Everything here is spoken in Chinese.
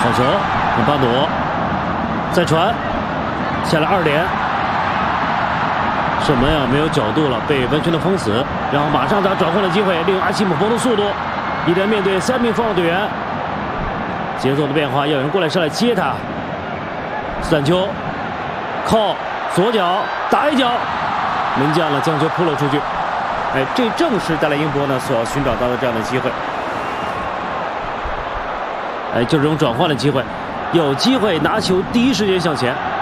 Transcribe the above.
好球，巴努再传，下了2点。射门没有角度了，被完全的封死，然后马上他转换的机会，利用阿奇姆冯的速度，一人面对3名防守队员，节奏的变化，要有人过来上来接他。斯坦丘靠左脚打一脚，门将将球扑了出去。这正是带来英博所要寻找到的这样的机会。就是这种转换的机会，有机会拿球第一时间向前。